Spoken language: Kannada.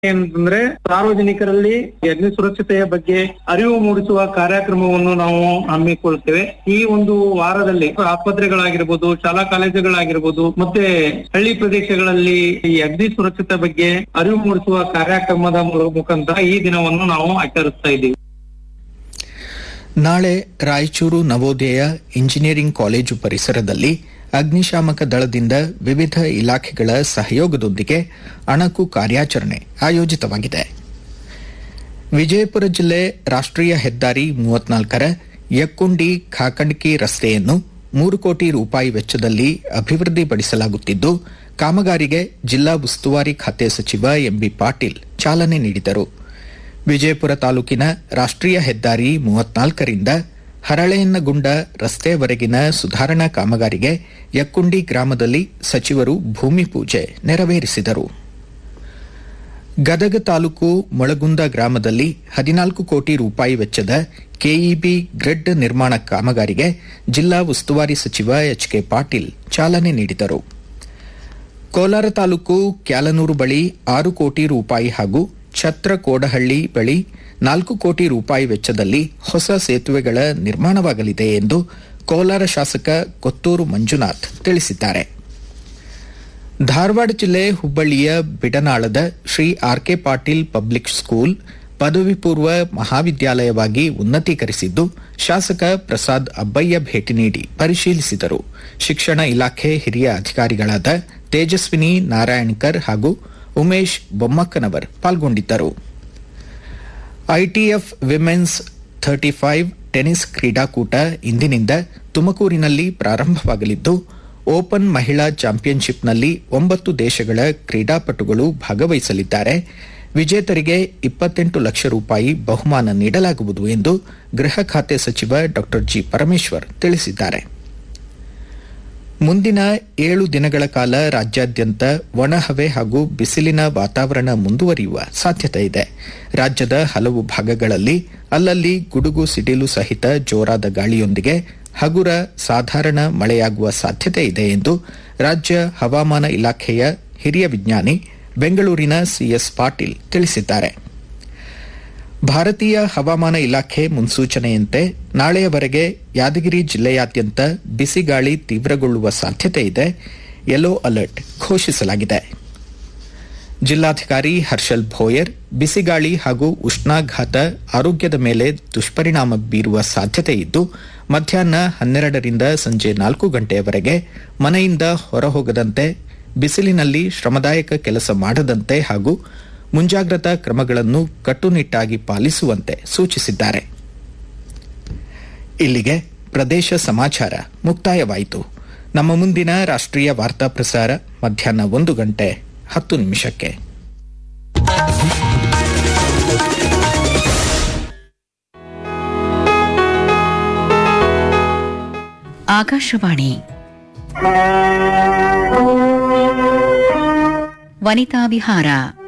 ಏನಂತಂದ್ರೆ ಸಾರ್ವಜನಿಕರಲ್ಲಿ ಅಗ್ನಿ ಸುರಕ್ಷತೆಯ ಬಗ್ಗೆ ಅರಿವು ಮೂಡಿಸುವ ಕಾರ್ಯಕ್ರಮವನ್ನು ನಾವು ಹಮ್ಮಿಕೊಳ್ತೇವೆ. ಈ ಒಂದು ವಾರದಲ್ಲಿ ಆಸ್ಪತ್ರೆಗಳಾಗಿರ್ಬೋದು, ಶಾಲಾ ಕಾಲೇಜುಗಳಾಗಿರ್ಬೋದು, ಮತ್ತೆ ಹಳ್ಳಿ ಪ್ರದೇಶಗಳಲ್ಲಿ ಈ ಅಗ್ನಿ ಸುರಕ್ಷತೆ ಬಗ್ಗೆ ಅರಿವು ಮೂಡಿಸುವ ಕಾರ್ಯಕ್ರಮದ ಮುಖಾಂತರ ಈ ದಿನವನ್ನು ನಾವು ಆಚರಿಸ್ತಾ ಇದ್ದೀವಿ. ನಾಳೆ ರಾಯಚೂರು ನವೋದಯ ಇಂಜಿನಿಯರಿಂಗ್ ಕಾಲೇಜು ಪರಿಸರದಲ್ಲಿ ಅಗ್ನಿಶಾಮಕ ದಳದಿಂದ ವಿವಿಧ ಇಲಾಖೆಗಳ ಸಹಯೋಗದೊಂದಿಗೆ ಅಣಕು ಕಾರ್ಯಾಚರಣೆ ಆಯೋಜಿತವಾಗಿದೆ. ವಿಜಯಪುರ ಜಿಲ್ಲೆ ರಾಷ್ಟ್ರೀಯ ಹೆದ್ದಾರಿ 34ರ ಯಕ್ಕುಂಡಿ ಖಾಕಂಡ್ಕಿ ರಸ್ತೆಯನ್ನು 3 ಕೋಟಿ ರೂಪಾಯಿ ವೆಚ್ಚದಲ್ಲಿ ಅಭಿವೃದ್ಧಿಪಡಿಸಲಾಗುತ್ತಿದ್ದು, ಕಾಮಗಾರಿಗೆ ಜಿಲ್ಲಾ ಉಸ್ತುವಾರಿ ಖಾತೆ ಸಚಿವ ಎಂಬಿ ಪಾಟೀಲ್ ಚಾಲನೆ ನೀಡಿದರು. ವಿಜಯಪುರ ತಾಲೂಕಿನ ರಾಷ್ಟ್ರೀಯ ಹೆದ್ದಾರಿ 34ರಿಂದ ಹರಳೆಯನ್ನಗುಂಡ ರಸ್ತೆವರೆಗಿನ ಸುಧಾರಣಾ ಕಾಮಗಾರಿಗೆ ಯಕ್ಕುಂಡಿ ಗ್ರಾಮದಲ್ಲಿ ಸಚಿವರು ಭೂಮಿ ಪೂಜೆ ನೆರವೇರಿಸಿದರು. ಗದಗ ತಾಲೂಕು ಮೊಳಗುಂದ ಗ್ರಾಮದಲ್ಲಿ 14 ಕೋಟಿ ರೂಪಾಯಿ ವೆಚ್ಚದ ಕೆಇಬಿ ಗ್ರಿಡ್ ನಿರ್ಮಾಣ ಕಾಮಗಾರಿಗೆ ಜಿಲ್ಲಾ ಉಸ್ತುವಾರಿ ಸಚಿವ ಎಚ್ಕೆ ಪಾಟೀಲ್ ಚಾಲನೆ ನೀಡಿದರು. ಕೋಲಾರ ತಾಲೂಕು ಕ್ಯಾಲನೂರು ಬಳಿ 6 ಕೋಟಿ ರೂಪಾಯಿ ಹಾಗೂ ಛತ್ರ ಕೋಡಹಳ್ಳಿ ಬಳಿ 4 ಕೋಟಿ ರೂಪಾಯಿ ವೆಚ್ಚದಲ್ಲಿ ಹೊಸ ಸೇತುವೆಗಳ ನಿರ್ಮಾಣವಾಗಲಿದೆ ಎಂದು ಕೋಲಾರ ಶಾಸಕ ಕೊತ್ತೂರು ಮಂಜುನಾಥ್ ತಿಳಿಸಿದ್ದಾರೆ. ಧಾರವಾಡ ಜಿಲ್ಲೆ ಹುಬ್ಬಳ್ಳಿಯ ಬಿಡನಾಳದ Shri R K Patil public school ಪದವಿ ಪೂರ್ವ ಮಹಾವಿದ್ಯಾಲಯವಾಗಿ ಉನ್ನತೀಕರಿಸಿದ್ದು, ಶಾಸಕ ಪ್ರಸಾದ್ ಅಬ್ಬಯ್ಯ ಭೇಟಿ ನೀಡಿ ಪರಿಶೀಲಿಸಿದರು. ಶಿಕ್ಷಣ ಇಲಾಖೆ ಹಿರಿಯ ಅಧಿಕಾರಿಗಳಾದ ತೇಜಸ್ವಿನಿ ನಾರಾಯಣ್ಕರ್ ಹಾಗೂ ಉಮೇಶ್ ಬೊಮ್ಮಕ್ಕನವರ್ ಪಾಲ್ಗೊಂಡಿದ್ದರು. ಐಟಿಎಫ್ ವಿಮೆನ್ಸ್ 35 ಟೆನಿಸ್ ಕ್ರೀಡಾಕೂಟ ಇಂದಿನಿಂದ ತುಮಕೂರಿನಲ್ಲಿ ಪ್ರಾರಂಭವಾಗಲಿದ್ದು, ಓಪನ್ ಮಹಿಳಾ ಚಾಂಪಿಯನ್ಶಿಪ್ನಲ್ಲಿ 9 ದೇಶಗಳ ಕ್ರೀಡಾಪಟುಗಳು ಭಾಗವಹಿಸಲಿದ್ದಾರೆ. ವಿಜೇತರಿಗೆ 28 ಲಕ್ಷ ರೂಪಾಯಿ ಬಹುಮಾನ ನೀಡಲಾಗುವುದು ಎಂದು ಗೃಹ ಖಾತೆ ಸಚಿವ ಡಾ ಜಿ ಪರಮೇಶ್ವರ್ ತಿಳಿಸಿದ್ದಾರೆ. ಮುಂದಿನ 7 ದಿನಗಳ ಕಾಲ ರಾಜ್ಯಾದ್ಯಂತ ಒಣಹವೆ ಹಾಗೂ ಬಿಸಿಲಿನ ವಾತಾವರಣ ಮುಂದುವರಿಯುವ ಸಾಧ್ಯತೆ ಇದೆ. ರಾಜ್ಯದ ಹಲವು ಭಾಗಗಳಲ್ಲಿ ಅಲ್ಲಲ್ಲಿ ಗುಡುಗು ಸಿಡಿಲು ಸಹಿತ ಜೋರಾದ ಗಾಳಿಯೊಂದಿಗೆ ಹಗುರ ಸಾಧಾರಣ ಮಳೆಯಾಗುವ ಸಾಧ್ಯತೆ ಇದೆ ಎಂದು ರಾಜ್ಯ ಹವಾಮಾನ ಇಲಾಖೆಯ ಹಿರಿಯ ವಿಜ್ಞಾನಿ ಬೆಂಗಳೂರಿನ ಸಿಎಸ್ ಪಾಟೀಲ್ ತಿಳಿಸಿದ್ದಾರೆ. ಭಾರತೀಯ ಹವಾಮಾನ ಇಲಾಖೆ ಮುನ್ಸೂಚನೆಯಂತೆ ನಾಳೆಯವರೆಗೆ ಯಾದಗಿರಿ ಜಿಲ್ಲೆಯಾದ್ಯಂತ ಬಿಸಿಗಾಳಿ ತೀವ್ರಗೊಳ್ಳುವ ಸಾಧ್ಯತೆ ಇದೆ. ಯೆಲ್ಲೋ ಅಲರ್ಟ್ ಘೋಷಿಸಲಾಗಿದೆ. ಜಿಲ್ಲಾಧಿಕಾರಿ ಹರ್ಷಲ್ ಭೋಯರ್ ಬಿಸಿಗಾಳಿ ಹಾಗೂ ಉಷ್ಣಾಘಾತ ಆರೋಗ್ಯದ ಮೇಲೆ ದುಷ್ಪರಿಣಾಮ ಬೀರುವ ಸಾಧ್ಯತೆ ಇದ್ದು, ಮಧ್ಯಾಹ್ನ 12ರಿಂದ ಸಂಜೆ 4 ಗಂಟೆಯವರೆಗೆ ಮನೆಯಿಂದ ಹೊರಹೋಗದಂತೆ, ಬಿಸಿಲಿನಲ್ಲಿ ಶ್ರಮದಾಯಕ ಕೆಲಸ ಮಾಡದಂತೆ ಹಾಗೂ ಮುಂಜಾಗ್ರತಾ ಕ್ರಮಗಳನ್ನು ಕಟ್ಟುನಿಟ್ಟಾಗಿ ಪಾಲಿಸುವಂತೆ ಸೂಚಿಸಿದ್ದಾರೆ. ಇಲ್ಲಿಗೆ ಪ್ರದೇಶ ಸಮಾಚಾರ ಮುಕ್ತಾಯವಾಯಿತು. ನಮ್ಮ ಮುಂದಿನ ರಾಷ್ಟ್ರೀಯ ವಾರ್ತಾ ಪ್ರಸಾರ ಮಧ್ಯಾಹ್ನ 1:10 ಆಕಾಶವಾಣಿ ವನಿತಾ ವಿಹಾರ